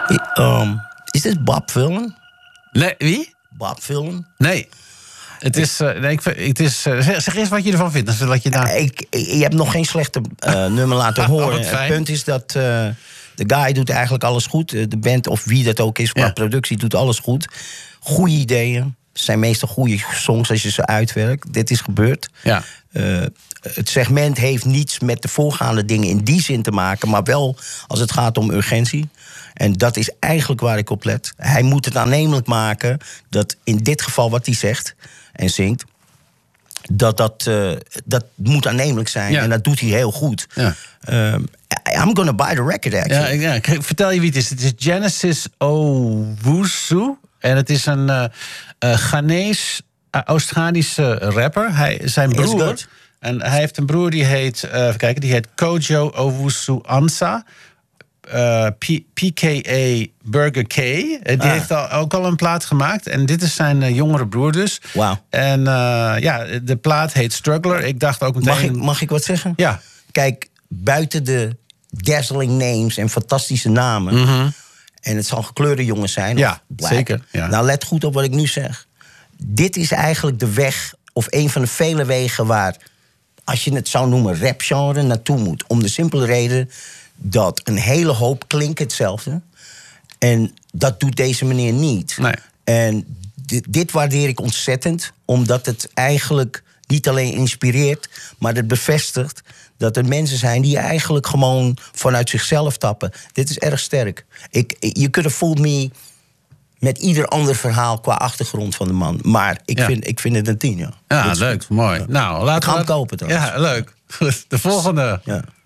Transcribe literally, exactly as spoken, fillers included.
Um, is dit Bob Villen? Nee, wie? Bob Villen? Nee. Het is, uh, nee, ik, het is uh, zeg, zeg eens wat je ervan vindt. Zodat je daar... ja, ik, ik, je hebt nog geen slechte uh, nummer laten horen. Oh, het punt is dat uh, de guy doet eigenlijk alles goed. De band, of wie dat ook is, qua ja. productie, doet alles goed. Goeie ideeën. Het zijn meestal goede songs als je ze uitwerkt. Dit is gebeurd. Ja. Uh, het segment heeft niets met de voorgaande dingen in die zin te maken, maar wel als het gaat om urgentie. En dat is eigenlijk waar ik op let. Hij moet het aannemelijk maken dat in dit geval wat hij zegt en zingt, dat dat, uh, dat moet aannemelijk zijn. Ja. En dat doet hij heel goed. Ja. Uh, I'm gonna buy the record, actually. Ja, ja, ik vertel je wie het is. Het is Genesis Owusu. En het is een uh, uh, Ghanese, uh, Australische rapper. Hij, zijn broer. En hij heeft een broer die heet, uh, even kijken, die heet Kojo Owusu Ansah. Uh, P K A Burger K. Die ah. heeft al, ook al een plaat gemaakt. En dit is zijn uh, jongere broer dus. Wow. En uh, ja, de plaat heet Struggler. Ik dacht ook meteen... Mag ik, mag ik wat zeggen? Ja. Kijk, buiten de dazzling names en fantastische namen... Mm-hmm. en het zal gekleurde jongens zijn. Ja, zeker. Ja. Nou, let goed op wat ik nu zeg. Dit is eigenlijk de weg, of een van de vele wegen waar, als je het zou noemen, rapgenre naartoe moet. Om de simpele reden dat een hele hoop klinkt hetzelfde. En dat doet deze meneer niet. Nee. En dit, dit waardeer ik ontzettend, omdat het eigenlijk niet alleen inspireert, maar het bevestigt dat er mensen zijn die eigenlijk gewoon vanuit zichzelf tappen. Dit is erg sterk. Ik, je could have fooled me met ieder ander verhaal qua achtergrond van de man. Maar ik, ja. vind, ik vind het een tien, ja. Ja, leuk, goed. Mooi. Ja. Nou, laten ik ga we hem kopen dan. Ja, leuk. De volgende. Ja.